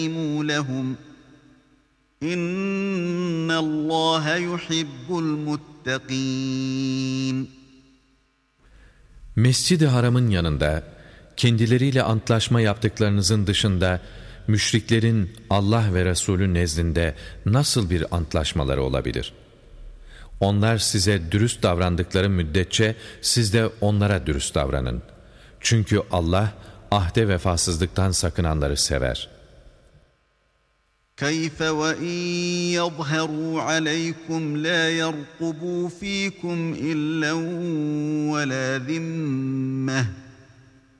لَهُمْ اِنَّ اللّٰهَ يُحِبُّ الْمُتَّقِينَ. Mescid-i Haram'ın yanında, kendileriyle antlaşma yaptıklarınızın dışında, müşriklerin Allah ve Resulü nezdinde nasıl bir antlaşmaları olabilir? Onlar size dürüst davrandıkları müddetçe, siz de onlara dürüst davranın. Çünkü Allah, ahde vefasızlıktan sakınanları sever. كَيْفَ وَاِنْ يَظْهَرُوا عَلَيْكُمْ لَا يَرْقُبُوا ف۪يكُمْ اِلَّا وَلَا ذِمَّةً